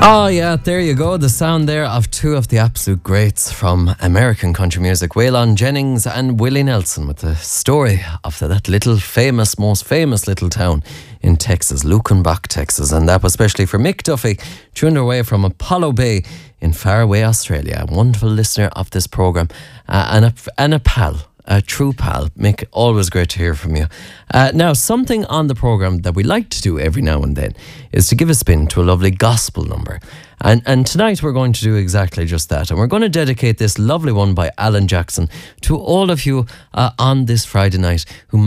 Oh yeah, there you go. The sound there of two of the absolute greats from American country music, Waylon Jennings and Willie Nelson, with the story of that little famous, most famous little town in Texas, Lukenbach, Texas. And that was especially for Mick Duffy, tuned away from Apollo Bay in faraway Australia. A wonderful listener of this programme and a pal. A true pal. Mick, always great to hear from you. Now, something on the programme that we like to do every now and then is to give a spin to a lovely gospel number. And tonight we're going to do exactly just that. And we're going to dedicate this lovely one by Alan Jackson to all of you on this Friday night who